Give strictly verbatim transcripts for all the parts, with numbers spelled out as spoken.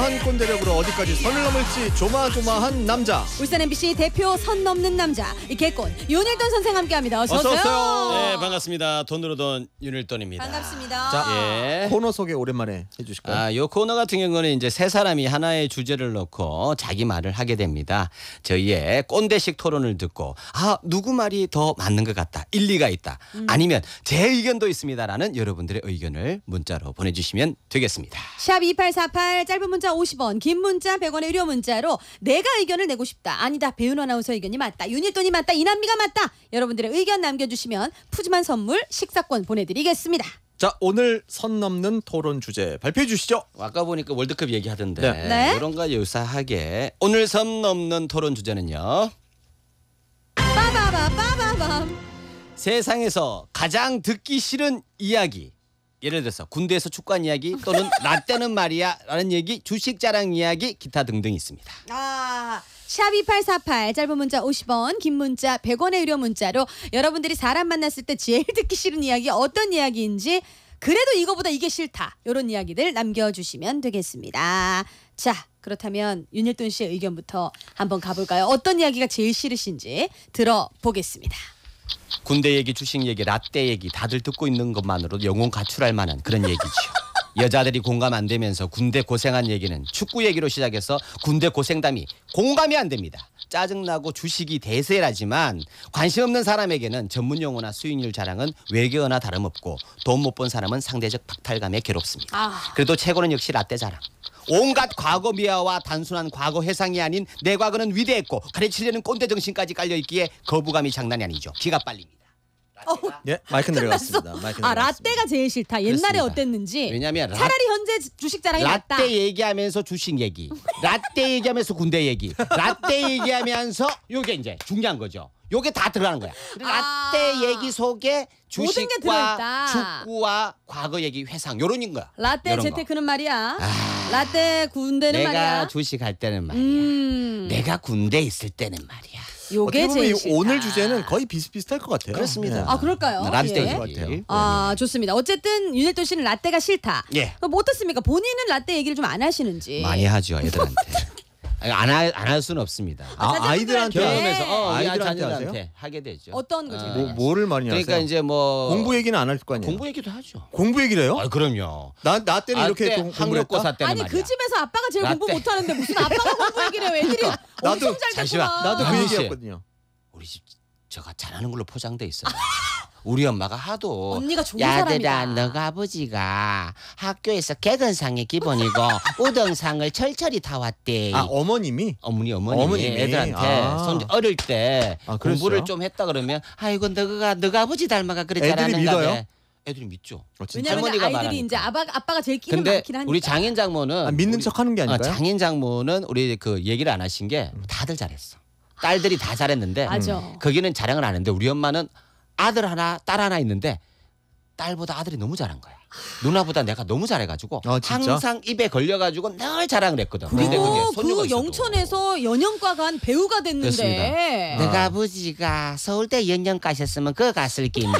묘한 꼰대력으로 어디까지 선을 넘을지 조마조마한 남자. 울산 엠비씨 대표 선 넘는 남자 이 개꼰 윤일돈 선생 함께합니다. 어서 오세요. 어서 오세요. 네, 반갑습니다. 돈으로 돈 윤일돈입니다. 반갑습니다. 자, 예. 코너 소개 오랜만에 해주실까요? 아, 요 코너 같은 경우는 이제 세 사람이 하나의 주제를 놓고 자기 말을 하게 됩니다. 저희의 꼰대식 토론을 듣고 아, 누구 말이 더 맞는 것 같다, 일리가 있다, 음. 아니면 제 의견도 있습니다라는 여러분들의 의견을 문자로 보내주시면 되겠습니다. 샵 이팔사팔 짧은 문자 오십 원 긴 문자 백 원의 유료 문자로 내가 의견을 내고 싶다, 아니다 배윤 아나운서 의견이 맞다, 윤일돈이 맞다, 이남미가 맞다, 여러분들의 의견 남겨주시면 푸짐한 선물 식사권 보내드리겠습니다. 자, 오늘 선 넘는 토론 주제 발표해 주시죠. 아까 보니까 월드컵 얘기하던데 네. 네. 이런가 유사하게 오늘 선 넘는 토론 주제는요. 빠바바 빠바밤. 세상에서 가장 듣기 싫은 이야기. 예를 들어서 군대에서 축구한 이야기 또는 라떼는 말이야 라는 얘기, 주식 자랑 이야기, 기타 등등 있습니다. 아, 샵 이팔사팔 짧은 문자 오십 원 긴 문자 백 원의 유료 문자로 여러분들이 사람 만났을 때 제일 듣기 싫은 이야기 어떤 이야기인지, 그래도 이거보다 이게 싫다, 이런 이야기들 남겨주시면 되겠습니다. 자, 그렇다면 윤일돈 씨의 의견부터 한번 가볼까요? 어떤 이야기가 제일 싫으신지 들어보겠습니다. 군대 얘기, 주식 얘기, 라떼 얘기 다들 듣고 있는 것만으로도 영혼 가출할 만한 그런 얘기죠. 여자들이 공감 안 되면서 군대 고생한 얘기는 축구 얘기로 시작해서 군대 고생담이 공감이 안 됩니다. 짜증나고 주식이 대세라지만 관심 없는 사람에게는 전문 용어나 수익률 자랑은 외계어나 다름없고 돈 못 번 사람은 상대적 박탈감에 괴롭습니다. 아. 그래도 최고는 역시 라떼 자랑. 온갖 과거 미화와 단순한 과거 회상이 아닌 내 과거는 위대했고 가르치려는 꼰대 정신까지 깔려있기에 거부감이 장난이 아니죠. 기가 빨립니다. 라떼가 예, 마이크 내려갔습니다. 마이크 아, 내려갔습니다. 라떼가 제일 싫다. 옛날에 그렇습니다. 어땠는지. 왜냐면 라- 차라리 현재 주식 자랑이 라떼 낫다. 얘기하면서 주식 얘기, 라떼 얘기하면서 군대 얘기, 라떼 얘기하면서 요게 이제 중요한 거죠. 요게 다 들어가는 거야. 아. 라떼 얘기 속에 모든 게 주식과 들어있다. 축구와 과거 얘기 회상 요런인 거야. 라떼 요런 거. 재테크는 말이야. 아. 라떼 군대는 내가 말이야. 주식할 때는 말이야. 음. 내가 군대 있을 때는 말이야. 요게 어떻게 보면 제일 이 싫다. 오늘 주제는 거의 비슷비슷할 것 같아요. 그렇습니다. 예. 아, 그럴까요? 라떼 예. 얘기. 것 같아요. 아, 좋습니다. 어쨌든 윤일돈 씨는 라떼가 싫다. 예. 그럼 뭐 어떻습니까? 본인은 라떼 얘기를 좀 안 하시는지. 많이 하죠, 애들한테. 안할 안 할 수는 없습니다. 아, 자제분들한테. 아이들한테 경험에서 어, 우리 아이들한테 자녀들한테 하세요? 하게 되죠. 어떤 거죠? 뭐, 뭐를 많이 그러니까 하세요? 이제 뭐 공부 얘기는 안 할 거 아니에요. 공부 얘기도 하죠. 공부 얘기를 해요? 아, 그럼요. 나, 나 때는 아, 이렇게 때 공- 공부를 했다? 학력고사 때는 아니, 말이야. 그 집에서 아빠가 제일 공부 라떼. 못하는데 무슨 아빠가 공부 얘기를 해요? 애들이 나도 엄청 잘 잠시만. 됐구나. 나도 그 남희 씨. 얘기였거든요. 우리 집 제가 잘하는 걸로 포장돼 있어요. 우리 엄마가 하도 언니가 좋은 야들아 사람이다. 너가 아버지가 학교에서 개근상이 기본이고 우등상을 철철이 다 왔대. 아, 어머님이? 어머니 어머니 어머님이? 애들한테 아. 손 어릴 때 아, 공부를 그랬어요? 좀 했다 그러면 아이고 너가 너가 아버지 닮아가 그래 애들이 잘하는가 믿어요? 봐. 애들이 믿죠. 어, 진짜? 왜냐면 할머니가 아이들이 말하니까. 이제 아빠, 아빠가 제일 끼는 근데 많긴 하니까. 우리 장인 장모는 아, 믿는 우리- 척 하는 게 어, 아닐까요? 장인 장모는 우리 그 얘기를 안 하신 게 다들 잘했어. 딸들이 다 잘했는데 맞아. 거기는 자랑을 안 했는데 우리 엄마는 아들 하나 딸 하나 있는데 딸보다 아들이 너무 잘한 거야. 누나보다 내가 너무 잘해가지고 아, 진짜? 항상 입에 걸려가지고 늘 자랑을 했거든. 근데 그게 그리고 손녀가 그 있어도. 영천에서 연영과 간 배우가 됐는데. 그렇습니다. 내가 아버지가 서울대 연영과 하셨으면 그거 갔을 낀데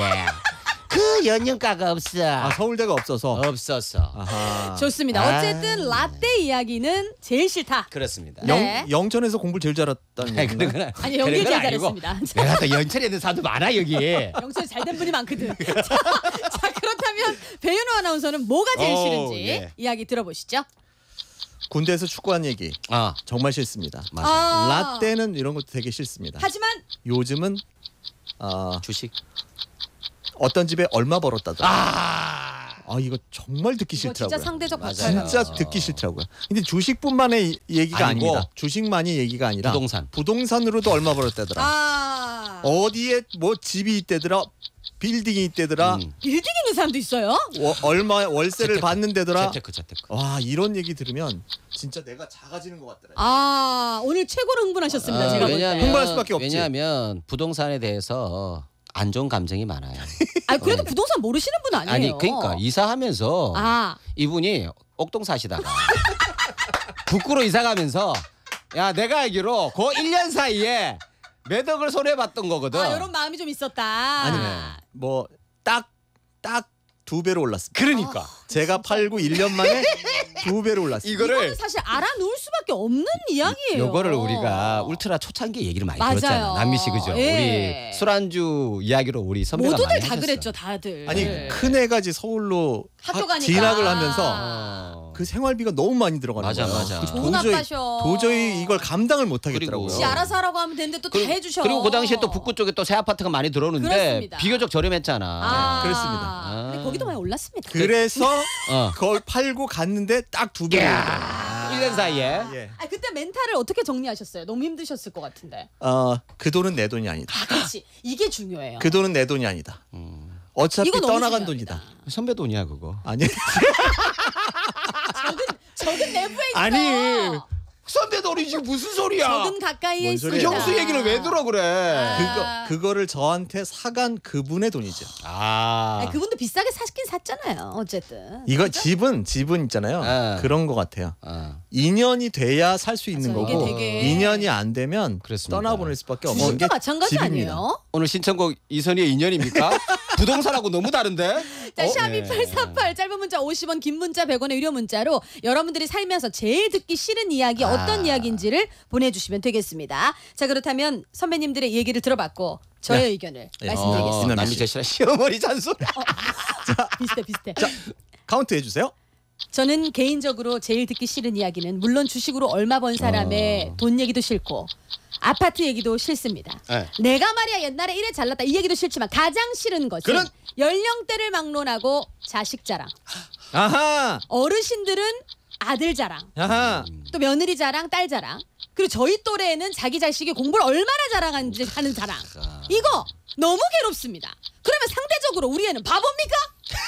그 연영과가 없어. 아, 서울대가 없어서. 없었어. 아하. 좋습니다. 아. 어쨌든 라떼 이야기는 제일 싫다. 그렇습니다. 영, 네. 영천에서 공부를 제일 잘했다는 네, 얘기인가요? 그런 건 아니, 연기를 그런 건 제일 아니고 잘했습니다. 내가 또 연천에 대한 사도 많아 여기. 영천에 잘된 분이 많거든. 자, 자, 그렇다면 배윤호 아나운서는 뭐가 제일 오, 싫은지 예. 이야기 들어보시죠. 군대에서 축구한 얘기 아 정말 싫습니다. 맞아. 아. 라떼는 이런 것도 되게 싫습니다. 하지만 요즘은 어, 주식. 어떤 집에 얼마 벌었다더라. 아. 아, 이거 정말 듣기 이거 싫더라고요. 진짜 상대적 맞아요. 박탈감. 진짜 듣기 싫더라고요. 근데 주식뿐만의 이- 얘기가 아니고 아닙니다. 주식만이 얘기가 아니라 부동산. 부동산으로도 얼마 벌었다더라. 아, 어디에 뭐 집이 있대더라. 빌딩이 있대더라. 음. 빌딩 있는 사람도 있어요? 워- 얼마 월세를 재테크, 받는 데더라. 재테크 재테크. 와, 이런 얘기 들으면 진짜 내가 작아지는 것 같더라. 아, 오늘 최고로 흥분하셨습니다. 아, 제가 볼 때. 왜냐하면 흥분할 수밖에 없지. 왜냐하면 부동산에 대해서 안 좋은 감정이 많아요. 아, 그래도 부동산 모르시는 분 아니에요. 아니 그러니까 이사하면서 아, 이분이 옥동 사시다가 북구로 이사 가면서 야 내가 알기로 그 일 년 사이에 몇 억을 손해 봤던 거거든. 아, 이런 마음이 좀 있었다. 아니, 뭐 딱 딱 두 배로 올랐습니다. 그러니까 제가 팔고 일 년 만에 두 배로 올랐어요. 이거를 이거는 사실 알아놓을 수밖에 없는 이야기예요. 요거를 우리가 울트라 초창기 얘기를 많이 맞아요. 들었잖아. 남미 씨 그죠? 예. 우리 술안주 이야기로 우리 선배가 모두들 많이 다 하셨어. 그랬죠, 다들. 아니 네. 큰 애가지 서울로 학교 하- 가니까. 진학을 하면서 어. 그 생활비가 너무 많이 들어가는 맞아, 거예요. 맞아. 그 좋은 도저히 아빠셔. 도저히 이걸 감당을 못 하겠더라고요. 그리고 지 알아서 하라고 하면 되는데 또 다 그리고- 해주셔. 그리고 그 당시에 또 북구 쪽에 또 새 아파트가 많이 들어오는데 그렇습니다. 비교적 저렴했잖아. 아, 그렇습니다. 근데 거기도 많이 올랐습니다. 그래서 어. 그걸 팔고 갔는데 딱 두 배로 올랐더라고요. 일 년 사이에. 예. 아 그때 멘탈을 어떻게 정리하셨어요? 너무 힘드셨을 것 같은데. 어, 그 돈은 내 돈이 아니다. 아, 그렇지. 이게 중요해요. 그 돈은 내 돈이 아니다. 음. 어차피 이거 너무 떠나간 중요합니다. 돈이다. 선배 돈이야 그거. 아니 적은 적은 내부에 있어. 아니 선배 돈이지 무슨 소리야? 적은 가까이에 뭔 있습니다. 소리야. 형수 얘기를 왜 들어 그래? 아. 그거 그거를 저한테 사간 그분의 돈이죠. 아. 아니, 그분도 비싸게 사긴 샀잖아요. 어쨌든. 이거 집은 집은 있잖아요. 네. 그런 것 같아요. 아. 인연이 돼야 살 수 있는 맞아요. 거고 이게 되게- 인연이 안 되면 그렇습니다. 떠나보낼 수밖에 없는 주식도 게 마찬가지 집입니다. 아니에요? 오늘 신청곡 이선희의 인연입니까? 부동산하고 너무 다른데? 자, 어? 샵이 네. 팔사팔 짧은 문자 오십 원, 긴 문자 백 원의 유료 문자로 여러분들이 살면서 제일 듣기 싫은 이야기 어떤 아. 이야기인지를 보내주시면 되겠습니다. 자, 그렇다면 선배님들의 얘기를 들어봤고 저의 네. 의견을 네. 말씀드리겠습니다. 어. 남미 제시라 시어머니 잔소리. 비슷해, 비슷해. 카운트 해주세요. 저는 개인적으로 제일 듣기 싫은 이야기는 물론 주식으로 얼마 번 사람의 어. 돈 얘기도 싫고 아파트 얘기도 싫습니다. 네. 내가 말이야 옛날에 이래 잘났다 이 얘기도 싫지만 가장 싫은 것은 그런- 연령대를 막론하고 자식 자랑. 아하, 어르신들은 아들 자랑, 아하. 또 며느리 자랑, 딸 자랑. 그리고 저희 또래는 자기 자식이 공부를 얼마나 잘하는지 하는 자랑. 이거 너무 괴롭습니다. 그러면 상대적으로 우리 애는 바보입니까?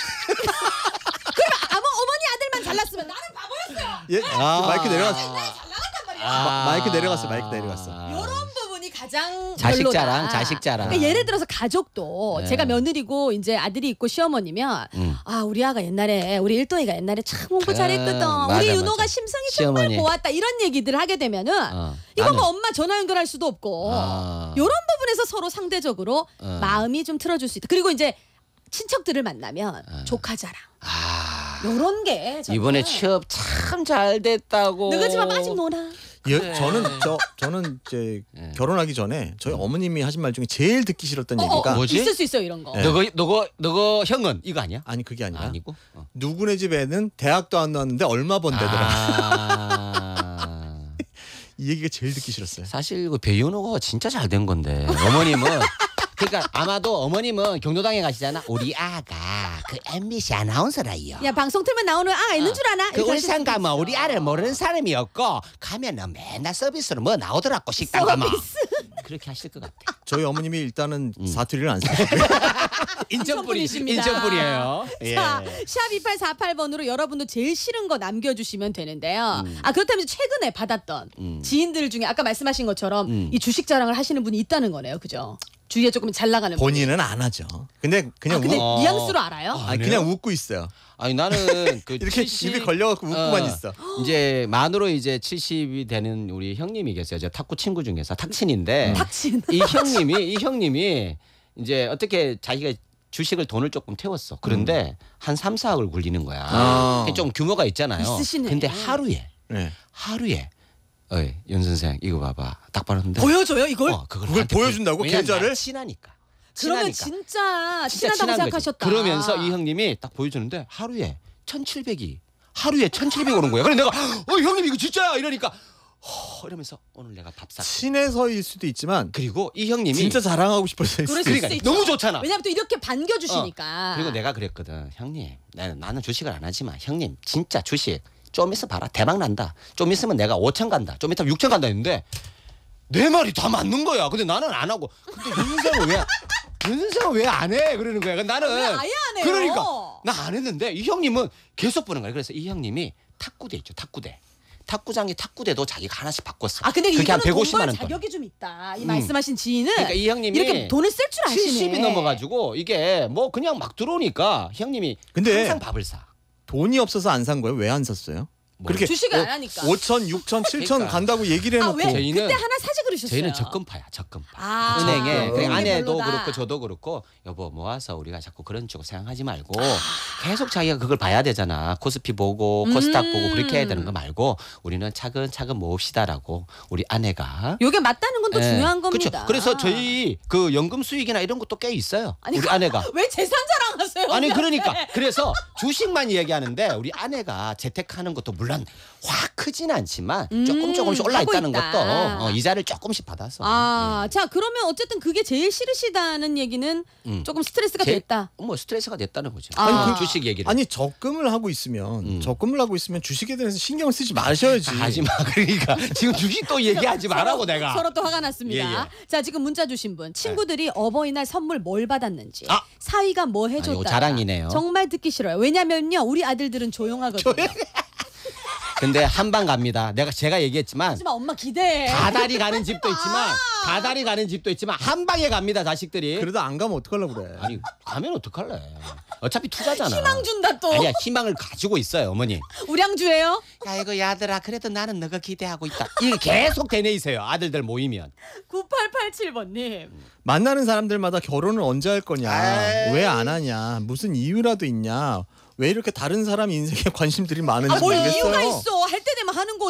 그러면 아무 어머니 아들만 잘났으면 나는 바보였어요. 예, 아. 마이크 내려갔어. 잘 나갔단 말이야. 마- 마이크 내려갔어, 마이크 내려갔어. 이런 부분이 가장 자식 별로다. 자랑, 자식 자랑. 그러니까 예를 들어서 가족도 네. 제가 며느리고 이제 아들이 있고 시어머니면 음. 아 우리 아가 옛날에 우리 일동이가 옛날에 참 공부 그, 잘했거든. 맞아, 우리 윤호가 맞아. 심성이 시어머니. 정말 고왔다. 이런 얘기들을 하게 되면은 어, 이거 나는- 뭐 엄마 전화 연결할 수도 없고 아. 이런 부분에서 서로 상대적으로 어. 마음이 좀 틀어줄 수 있다. 그리고 이제 친척들을 만나면 어. 조카 자랑 아. 요런 게 저는 이번에 취업 참 잘 됐다고. 너희 집안 아직 노나. 예, 그래. 저는 저 저는 이제 네. 결혼하기 전에 저희 어머님이 하신 말 중에 제일 듣기 싫었던 어, 어, 얘기가 뭐지? 있을 수 있어요 이런 거. 네. 너거 너거 너거 형은 이거 아니야? 아니 그게 아니라 아니고. 어. 누구네 집에는 대학도 안 나왔는데 얼마 번대더라. 아. 이 얘기가 제일 듣기 싫었어요. 사실 그 배윤호가 진짜 잘 된 건데 어머님은 그러니까 아마도 어머님은 경로당에 가시잖아. 우리 아가 그 엠비씨 아나운서라요. 야 방송 틀면 나오는 아가 있는 줄 아나? 그 이렇게 울산 하실 수도 가면 있어. 우리 아를 모르는 사람이었고 가면은 맨날 서비스로 뭐 나오더라고 식당 가면 그렇게 하실 것 같아. 저희 어머님이 일단은 음. 사투리를 안 쓰시고 인천뿌리 인천분이십니다. 인천뿌리예요. 예. 자, 샵 이팔사팔 번으로 여러분도 제일 싫은 거 남겨주시면 되는데요. 음. 아 그렇다면 이제 최근에 받았던 음. 지인들 중에 아까 말씀하신 것처럼 음. 이 주식 자랑을 하시는 분이 있다는 거네요, 그죠? 주위에 조금 잘 나가는 분. 본인은 안 하죠. 근데 그냥 아, 근데 웃, 어. 뉘앙스로 알아요? 아, 아니, 그냥 웃고 있어요. 아니 나는 그 이렇게 칠십 입이 걸려갖고 웃고만 어, 있어. 이제 만으로 이제 칠십이 되는 우리 형님이 계세요. 제 탁구 친구 중에서 탁친인데 탁친. 이 형님이 이 형님이 이제 어떻게 자기가 주식을 돈을 조금 태웠어. 그런데 한 삼, 사억을 굴리는 거야. 아. 그게 좀 규모가 있잖아요. 있으시네. 근데 하루에 네. 하루에 어이 윤 선생 이거 봐봐. 딱 봤는데 보여줘요 이걸? 어, 그걸, 그걸 나한테 보여준다고? 보여- 왜냐면 계좌를? 난 친하니까. 그러면 친하니까. 진짜 진짜 친하다고 친한 거지. 생각하셨다. 그러면서 이 형님이 딱 보여주는데 하루에 천칠백이 하루에 천칠백 오는 거야. 그래 내가 어 형님 이거 진짜야 이러니까 허, 이러면서 오늘 내가 밥 사. 친해서일 수도 있지만 그리고 이 형님이 진짜 자랑하고 싶어서 그럴 수 그러니까 있죠. 너무 좋잖아. 왜냐면 또 이렇게 반겨주시니까. 어, 그리고 내가 그랬거든. 형님 나는, 나는 주식을 안 하지만 형님 진짜 주식 좀 있어 봐라. 대박 난다. 좀 있으면 내가 오천 간다. 좀 있으면 육천 간다 했는데 내 말이 다 맞는 거야. 근데 나는 안 하고. 근데 윤 선생은 왜 윤 선생은 왜 안 해? 그러는 거야. 나는 왜 아예 안 해요? 그러니까 나 안 했는데 이 형님은 계속 보는 거야. 그래서 이 형님이 탁구대 있죠. 탁구대. 탁구장에 탁구대도 자기가 하나씩 바꿨어. 아 근데 그게 한 이거는 돈 백오십만 벌 원 돈. 자격이 좀 있다. 이 음. 말씀하신 지인은 그러니까 이 형님이 이렇게 돈을 쓸 줄 아시네. 칠십이 넘어가지고 이게 뭐 그냥 막 들어오니까 형님이 근데 항상 밥을 사. 돈이 없어서 안 산 거예요? 왜 안 샀어요? 그렇게 주식을 안 하니까. 오천, 육천, 칠천 그러니까. 간다고 얘기를 아, 해놓고 왜 저희는- 그때 하나 사지 그러셨어요? 저희는 적금파야, 적금파. 아, 은행에 적금. 그래, 그게 아내도 별로다. 그렇고 저도 그렇고 여보 모아서 우리가 자꾸 그런 쪽으로 생각하지 말고 아. 계속 자기가 그걸 봐야 되잖아. 코스피 보고 코스닥 보고 그렇게 해야 되는 거 말고 우리는 차근차근 모읍시다라고 우리 아내가. 요게 맞다는 건 또 예, 중요한 그쵸. 겁니다. 그래서 저희 그 연금 수익이나 이런 것도 꽤 있어요. 아니, 우리 아내가. 왜 재산 자랑하세요? 아니 그러니까 그래서 주식만 얘기하는데 우리 아내가 재테크하는 것도 물론 확 크진 않지만 조금 음, 조금씩 올라 하고 있다는 있다. 것도 어, 이자를 조금씩 받아서. 아, 자 그러면 어쨌든 그게 제일 싫으시다는 얘기는 음. 조금 스트레스가 제- 됐다. 뭐 스트레스가 됐다는 거죠. 아. 아니, 그 주식 얘기를. 아니 적금을 하고 있으면 음. 적금을 하고 있으면 주식에 대해서 신경 쓰지 마셔야지. 하지 마. 그러니까 지금 주식 또 얘기하지 말라고 내가. 서로 또 화가 났습니다. 예, 자 지금 문자 주신 분 친구들이 어버이날 선물 뭘 받았는지 아. 사위가 뭐 해줬다. 이거 자랑이네요. 정말 듣기 싫어요. 왜냐면요 우리 아들들은 조용하거든요. 근데 한 방 갑니다. 내가 제가 얘기했지만 하지만 엄마 기대해. 다달이 가는 집도 있지만 다달이 가는 집도 있지만 한 방에 갑니다 자식들이. 그래도 안 가면 어떡하려고 그래. 아니 가면 어떡할래? 어차피 투자잖아. 희망 준다 또. 아니야 희망을 가지고 있어요 어머니. 우량주예요? 야 이거 야들아 그래도 나는 너가 기대하고 있다. 이게 계속 되뇌이세요 아들들 모이면. 구팔팔칠 번님. 만나는 사람들마다 결혼을 언제 할 거냐, 에이. 왜 안 하냐, 무슨 이유라도 있냐, 왜 이렇게 다른 사람 인생에 관심들이 많은지 아 뭘 모르겠어요. 이유가 있어. 할 때 되면 하는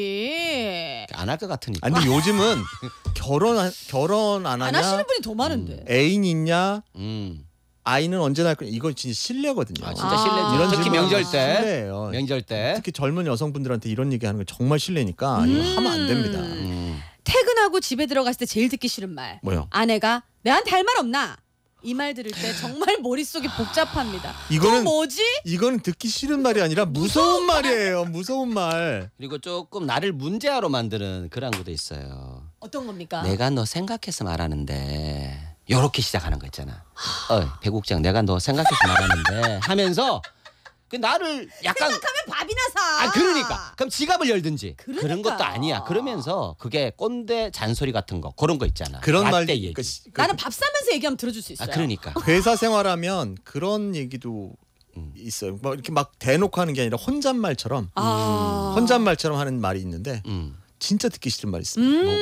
거지. 안 할 것 같으니까. 아니 근데 요즘은 결혼 안- 결혼 안 안 하냐, 하시는 분이 더 많은데. 애인 있냐, 음. 아이는 언제 낳을 거냐, 이거 진짜 신뢰거든요. 아 진짜 아. 실례지. 이런 특히 질문은 명절 때. 신뢰예요. 명절 때. 특히 젊은 여성분들한테 이런 얘기하는 거 정말 신뢰니까 이거 음. 하면 안 됩니다. 음. 퇴근하고 집에 들어갔을 때 제일 듣기 싫은 말. 뭐요? 아내가 내한테 할 말 없나? 이 말 들을 때 정말 머릿속이 복잡합니다. 이거는- 또 뭐지? 이거는 듣기 싫은 말이 아니라 무서운 말이에요. 무서운 말. 그리고 조금 나를 문제아로 만드는 그런 것도 있어요. 어떤 겁니까? 내가 너 생각해서 말하는데 요렇게 시작하는 거 있잖아. 어, 배국장 내가 너 생각해서 말하는데 하면서 그 나를 약간 생각하면 밥이나 사. 아 그러니까 그럼 지갑을 열든지 그런 그러니까. 것도 아니야. 그러면서 그게 꼰대 잔소리 같은 거 그런 거 있잖아. 그런 말 라떼 얘기. 그, 그 나는 밥 사면서 얘기하면 들어줄 수 아 있어요. 그러니까. 회사 생활하면 그런 얘기도 음. 있어요. 막 이렇게 막 대놓고 하는 게 아니라 혼잣말처럼 아. 혼잣말처럼 하는 말이 있는데 음. 진짜 듣기 싫은 말이 있습니다. 뭐,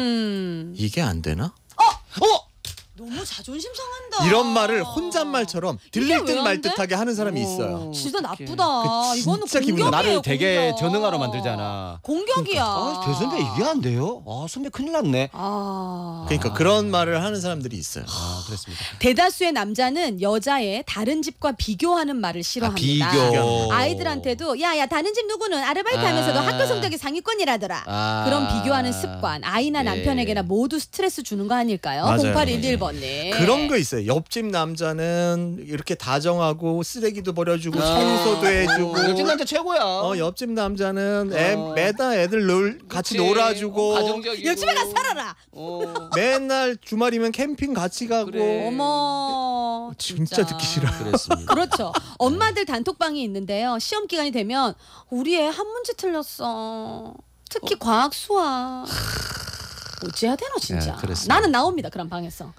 음. 이게 안 되나? 어? 너무 자존심 상한다. 이런 말을 혼잣말처럼 들릴 이게 듯 왜 말 안 돼? 듯하게 하는 사람이 어. 있어요. 진짜 어떡해. 나쁘다. 그 이거는 진짜 기분 공격이에요. 나- 나를 되게 공격. 전능하러 만들잖아. 공격이야. 아, 배 선배 이게 안 돼요? 아, 선배 큰일 났네. 아. 그러니까 그런 말을 하는 사람들이 있어요. 아, 그렇습니다. 대다수의 남자는 여자의 다른 집과 비교하는 말을 아, 싫어합니다. 비교. 아이들한테도 야야 다른 집 누구는 아르바이트 하면서도 아. 학교 성적이 상위권이라더라. 아. 그런 비교하는 습관 아이나 네. 남편에게나 모두 스트레스 주는 거 아닐까요? 맞아요. 공팔일일 번님. 그런 거 있어요. 옆집 남자는 이렇게 다정하고 쓰레기도 버려주고 아. 청소도 해주고. 요즘 남자 최고야. 어 옆집 남자는 애, 어. 매달 애들 놀 같이 그치. 놀아주고 어, 가정적이고. 요즘에 가서 살아라. 어. 맨날 주말이면 캠핑 같이 가고. 그래. 어머. 진짜 듣기 싫어요. 그랬습니다. 그렇죠. 엄마들 단톡방이 있는데요. 시험 기간이 되면 우리 애 한 문제 틀렸어. 특히 과학 수학. 어찌해야 되노 진짜. 예, 그렇습니다. 나는 나옵니다. 그런 방에서.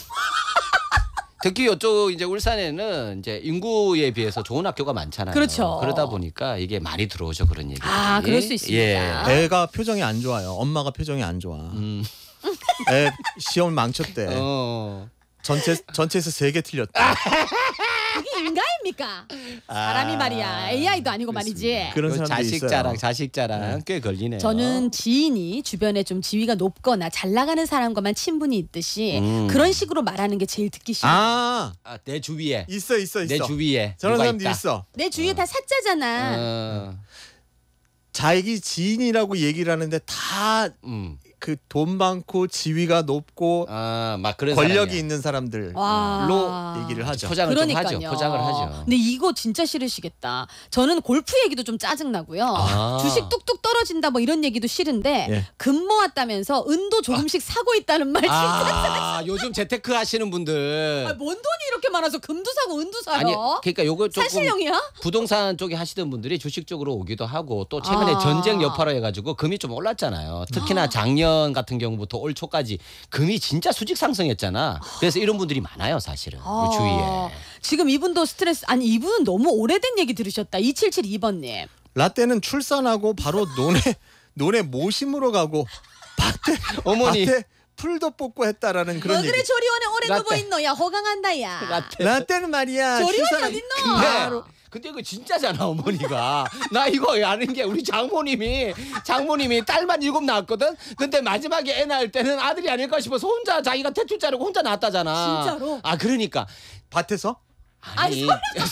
특히 이쪽 이제 울산에는 이제 인구에 비해서 좋은 학교가 많잖아요. 그렇죠. 그러다 보니까 이게 많이 들어오죠 그런 얘기. 아, 그럴 수 있습니다. 예. 애가 표정이 안 좋아요. 엄마가 표정이 안 좋아. 음. 애 시험 망쳤대. 어. 전체 전체에서 세 개 틀렸다. 그게 인간입니까? 사람이 말이야. 에이아이도 아니고 말이지. 그런 그 사람도 자식 있어요. 자랑, 자식 자랑 꽤 걸리네요. 저는 지인이 주변에 좀 지위가 높거나 잘 나가는 사람과만 친분이 있듯이 음. 그런 식으로 말하는 게 제일 듣기 싫어. 요 아 아, 내 주위에 있어 있어 있어. 내 주위에 저런 누가 사람도 있다. 있어. 내 주위에 다 사자잖아. 어. 자기 지인이라고 얘기를 하는데 다 그 돈 음. 많고 지위가 높고 아, 막 그런 권력이 사람이야. 있는 사람들로 와. 얘기를 하죠. 포장을 좀 그러니까요. 하죠. 포장을 하죠. 근데 이거 진짜 싫으시겠다. 저는 골프 얘기도 좀 짜증 나고요. 아. 주식 뚝뚝 떨어진다 뭐 이런 얘기도 싫은데 예. 금 모았다면서 은도 조금씩 사고 있다는 말 진짜. 아, 요즘 재테크 하시는 분들 아, 뭔 돈이 이렇게 많아서 금도 사고 은도 사요? 아니, 그러니까 요거 조금 산신령이야? 부동산 쪽에 하시던 분들이 주식 쪽으로 오기도 하고 또 최근에 아. 전쟁 여파로 해가지고 금이 좀 올랐잖아요. 특히나 작년 같은 경우부터 올 초까지 금이 진짜 수직 상승했잖아. 그래서 이런 분들이 많아요, 사실은 아. 우리 주위에. 지금 이분도 스트레스 아니 이분은 너무 오래된 얘기 들으셨다. 이칠칠이 번님. 라떼는 출산하고 바로 논에 논에 모심으러 가고 밭에 어머니. 밭에 풀도 뽑고 했다라는 그런 뭐 그래 얘기. 조리원에 오래 라떼. 누워 있노? 야 호강한다 야. 라떼. 라떼는 말이야. 조리원이 출산- 어딨노? 근데 근데 이거 진짜잖아 어머니가. 나 이거 아는 게 우리 장모님이 장모님이 딸만 일곱 낳았거든. 근데 마지막에 애 낳을 때는 아들이 아닐까 싶어서 혼자 자기가 태출 자르고 혼자 낳았다잖아. 진짜로? 아 그러니까 밭에서? 아니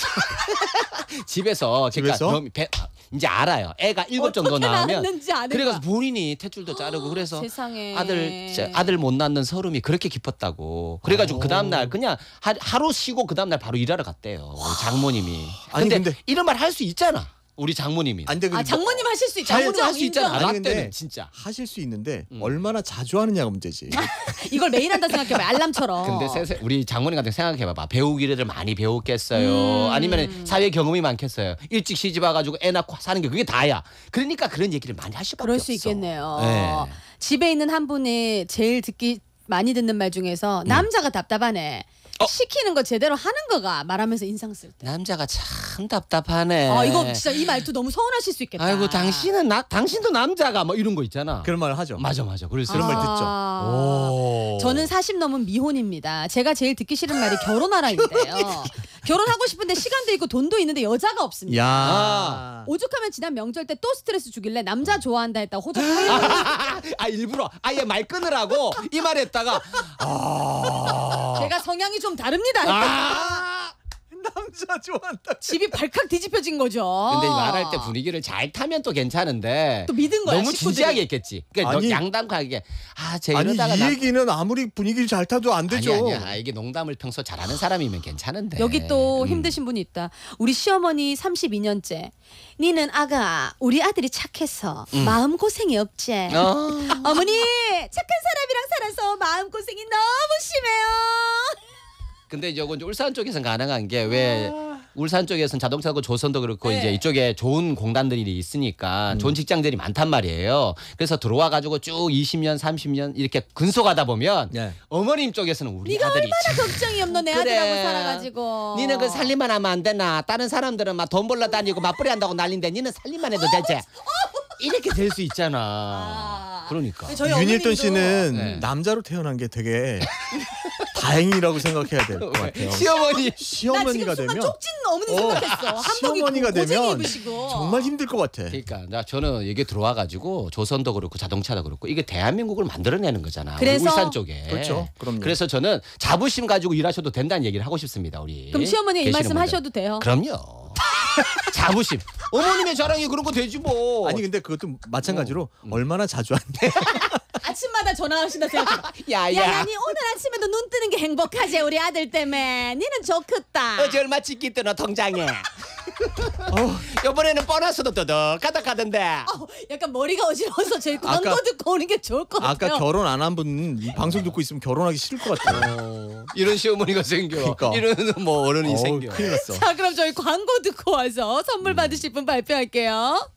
집에서 그러니까 집에서? 그럼 배, 이제 알아요. 애가 일곱 정도 어떻게 낳으면 낳았는지 아는 그래서 거야. 본인이 태출도 자르고 그래서 세상에. 아들 진짜 아들 못 낳는 서름이 그렇게 깊었다고. 그래가지고 오. 그 다음 날 그냥 하, 하루 쉬고 그 다음 날 바로 일하러 갔대요. 우리 장모님이. 아니, 근데, 근데- 이런 말 할 수 있잖아. 우리 장모님이. 안 돼. 아 장모님 하실 수 있다. 장모님 인정, 할 수 있잖아. 인정. 아니, 근데- 라떼는 진짜. 하실 수 있는데 음. 얼마나 자주 하느냐가 문제지. 이걸 매일 한다 생각해봐. 알람처럼. 근데 세세, 우리 장모님 같은 거 생각해봐봐. 배우기를 많이 배웠겠어요. 음. 아니면 사회 경험이 많겠어요. 일찍 시집 와가지고 애 낳고 사는 게 그게 다야. 그러니까 그런 얘기를 많이 할 수밖에 그럴 없어. 수 있겠네요. 네. 집에 있는 한 분이 제일 듣기 많이 듣는 말 중에서 음. 남자가 답답하네. 어. 시키는 거 제대로 하는 거가 말하면서 인상 쓸 때. 남자가 참 답답하네. 아 이거 진짜 이 말투 너무 서운하실 수 있겠다. 아이고 당신은 나 당신도 남자가 뭐 이런 거 있잖아. 그런 말 하죠. 맞아 맞아. 그래서 그런 말 아. 듣죠. 오. 저는 사십 넘은 미혼입니다. 제가 제일 듣기 싫은 말이 결혼하라인데요. 결혼하고 싶은데 시간도 있고 돈도 있는데 여자가 없습니다. 야. 아. 오죽하면 지난 명절 때 또 스트레스 주길래 남자 좋아한다 했다 호적 아 일부러 아예 말 끊으라고 이 말했다가 아. 제가 성향이 좀 다릅니다. 아. 남자 좋아한다. 집이 발칵 뒤집혀진 거죠. 근데 이 말할 때 분위기를 잘 타면 또 괜찮은데 또 믿은 거야, 너무 식구들이. 진지하게 했겠지. 그러니까 아니. 양당하게 아쟤 아니 이러다가 이 나... 얘기는 아무리 분위기를 잘 타도 안 되죠. 아니 아니야. 이게 농담을 평소 잘하는 사람이면 괜찮은데. 여기 또 음. 힘드신 분이 있다. 우리 시어머니 삼십이 년째. 니는 아가 우리 아들이 착해서 마음 고생이 없지. 음. 어. 어머니 착한 사람이랑 살아서 마음 고생이 너무 심해요. 근데 이제 이건 울산 쪽에서는 가능한 게 왜 울산 쪽에서는 자동차고 조선도 그렇고 네. 이제 이쪽에 좋은 공단들이 있으니까 좋은 직장들이 많단 말이에요. 그래서 들어와 가지고 쭉 이십 년, 삼십 년 이렇게 근속하다 보면 네. 어머님 쪽에서는 우리 네가 아들이 얼마나 참 걱정이 없노 내 그래. 아들하고 살아가지고. 니는 그 살림만 하면 안 되나? 다른 사람들은 막 돈 벌러 다니고 맞벌이 한다고 난린데 니는 살림만 해도 되지. 이렇게 될 수 있잖아. 아. 그러니까. 저희 윤일돈 어머님도- 씨는 네. 남자로 태어난 게 되게 다행이라고 생각해야 될 것 같아요. 시어머니 나 지금 시어머니가 순간 되면 쪽진 어머니 어, 생각했어. 한복 시어머니가 입고 고쟁이 되면 입으시고. 정말 힘들 것 같아. 그러니까 나 저는 이게 들어와 가지고 조선도 그렇고 자동차도 그렇고 이게 대한민국을 만들어내는 거잖아. 우리 그래서- 울산 쪽에. 그렇죠. 그럼요. 그래서 저는 자부심 가지고 일하셔도 된다는 얘기를 하고 싶습니다. 우리. 그럼 시어머니 이 계시는 말씀 분들. 하셔도 돼요. 그럼요. 자부심. 어머님의 자랑이 그런 거 되지 뭐. 아니 근데 그것도 마찬가지로 음. 얼마나 자주 한대. 아침마다 전화하신다 생각해봐. 야야. 야야 니 오늘 아침에도 눈 뜨는 게 행복하지 우리 아들 때문에. 니는 좋겠다. 어제 얼마 찍기 뜨너 통장에. 이번에는 보너스도 떠덕하다 가던데. 어, 약간 머리가 어지러워서 저희 광고 아까- 듣고 오는 게 좋을 것 같아요. 아까 결혼 안 한 분 이 방송 듣고 있으면 결혼하기 싫을 것 같아요. 어, 이런 시어머니가 생겨. 그러니까. 이런 뭐 어른이 어우, 생겨. 큰일 났어. 자 그럼 저희 광고 듣고 와서 선물 받으실 분 발표할게요.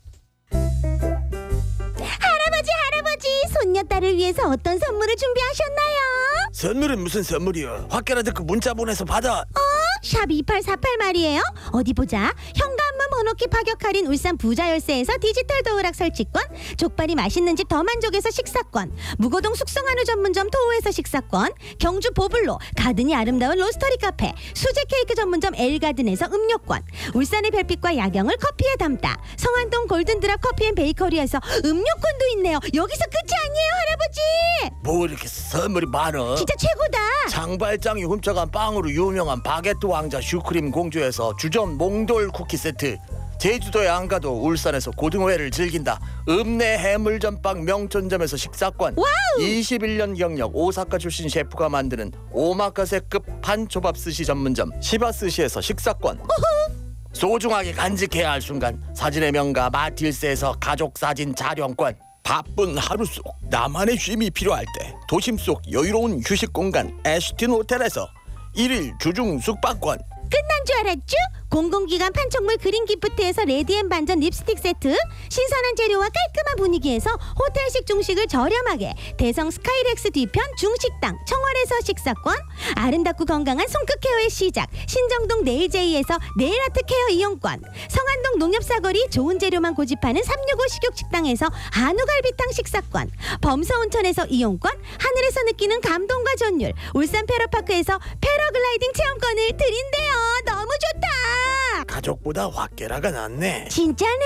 할아버지 할아버지 손녀딸을 위해서 어떤 선물을 준비하셨나요? 선물은 무슨 선물이야? 확실하 듣고 문자 보내서 받아. 샵 이팔사팔 말이에요. 어디 보자. 현관문 번호키 파격 할인 울산 부자 열쇠에서 디지털 도어락 설치권, 족발이 맛있는 집 더만족에서 식사권, 무고동 숙성한우 전문점 토우에서 식사권, 경주 보블로 가든이 아름다운 로스터리 카페, 수제 케이크 전문점 엘가든에서 음료권, 울산의 별빛과 야경을 커피에 담다 성안동 골든드랍 커피앤베이커리에서 음료권도 있네요. 여기서 끝이 아니에요 할아버지. 뭐 이렇게 선물이 많어? 진짜 최고다. 장발장이 훔쳐간 빵으로 유명한 바게트 왕자 슈크림 공주에서 주전 몽돌 쿠키 세트, 제주도에 안 가도 울산에서 고등어회를 즐긴다 읍내 해물전빵 명천점에서 식사권, 이십일 년 경력 오사카 출신 셰프가 만드는 오마카세급 판초밥 스시 전문점 시바스시에서 식사권, 소중하게 간직해야 할 순간 사진의 명가 마틸스에서 가족사진 촬영권, 바쁜 하루 속 나만의 쉼이 필요할 때 도심 속 여유로운 휴식 공간 에스틴 호텔에서 일일 주중 숙박권, 끝난 줄 알았죠? 공공기관 판촉물 그린 기프트에서 레디앤 반전 립스틱 세트, 신선한 재료와 깔끔한 분위기에서 호텔식 중식을 저렴하게, 대성 스카이렉스 뒤편 중식당 청월에서 식사권, 아름답고 건강한 손끝 케어의 시작 신정동 네일제이에서 네일아트 케어 이용권, 성안동 농협사거리 좋은 재료만 고집하는 삼육오 식육식당에서 한우갈비탕 식사권, 범서온천에서 이용권, 하늘에서 느끼는 감동과 전율 울산 페러파크에서 패러글라이딩 체험권을 드린대요. 너무 좋다. 가족보다 확계라가 낫네. 진짜네?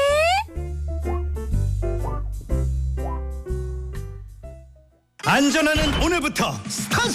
안전하는 오늘부터 스타트!